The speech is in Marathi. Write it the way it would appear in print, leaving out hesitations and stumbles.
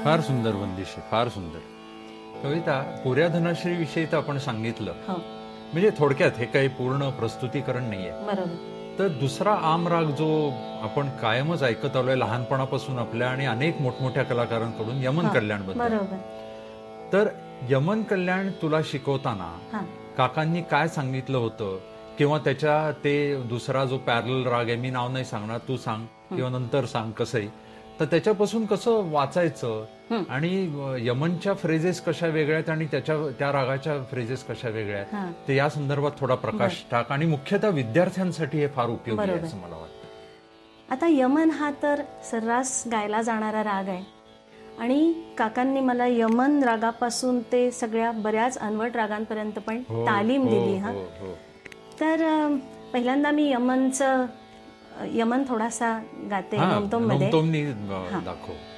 फार सुंदर वंदिशी, फार सुंदर. कविता, पुऱ्या धनश्री विषयी तर आपण सांगितलं. म्हणजे थोडक्यात हे काही पूर्ण प्रस्तुतीकरण नाहीये. बरोबर. तर दुसरा आमराग जो आपण कायमच ऐकत आलोय लहानपणापासून आपल्या आणि अनेक मोठमोठ्या कलाकारांकडून, यमन कल्याण बद्दल. बरोबर. तर यमन कल्याण तुला शिकवताना काकांनी काय सांगितलं होतं, किंवा त्याच्या ते दुसरा जो पॅरल राग आहे, मी नाव नाही सांगणार, तू सांग किंवा नंतर सांग कसंही, तर त्याच्यापासून कसं वाचायचं आणि यमनच्या फ्रेजेस कशा वेगळ्या आहेत आणि त्या रागाच्या फ्रेजेस कशा वेगळ्या आहेत, ते या संदर्भात थोडा प्रकाश टाक. आणि मुख्यतः विद्यार्थ्यांसाठी हे फार उपयोगी आहे असं मला वाटतं. आता यमन हा तर सर्रास गायला जाणारा राग आहे आणि काकांनी मला यमन रागापासून ते सगळ्या बऱ्याच अनवट रागांपर्यंत पण तालीम दिली. तर पहिल्यांदा मी यमन थोडासा गाते नोमतोम मध्ये. दाखव.